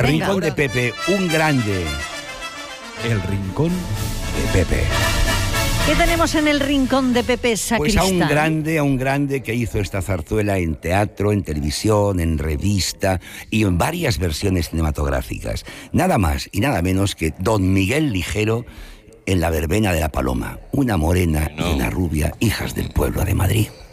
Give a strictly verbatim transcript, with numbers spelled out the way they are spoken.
Rincón de Pepe, un grande. El Rincón de Pepe. ¿Qué tenemos en el Rincón de Pepe Sacristán? Pues a un grande, a un grande que hizo esta zarzuela en teatro, en televisión, en revista y en varias versiones cinematográficas. Nada más y nada menos que don Miguel Ligero en La verbena de la Paloma. Una morena no. y una rubia, hijas del pueblo de Madrid.